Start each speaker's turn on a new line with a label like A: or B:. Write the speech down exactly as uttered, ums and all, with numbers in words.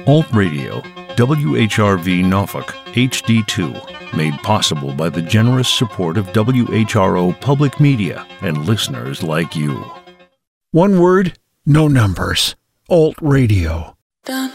A: Alt Radio, W H R V Norfolk, H D two, made possible by the generous support of W H R O Public Media and listeners like you.
B: One word, no numbers. Alt Radio.